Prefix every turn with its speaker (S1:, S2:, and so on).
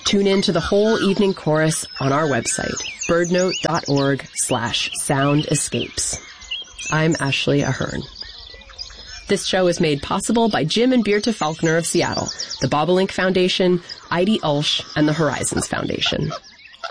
S1: Tune in to the whole evening chorus on our website, birdnote.org/sound escapes. I'm Ashley Ahern. This show is made possible by Jim and Birte Faulkner of Seattle, the Bobolink Foundation, Heidi Ulsh, and the Horizons Foundation.